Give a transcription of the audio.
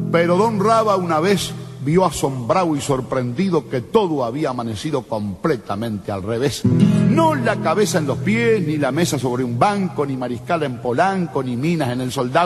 Pero don Raba una vez vio asombrado y sorprendido que todo había amanecido completamente al revés. No la cabeza en los pies, ni la mesa sobre un banco, ni Mariscal en Polanco, ni Minas en el Soldado.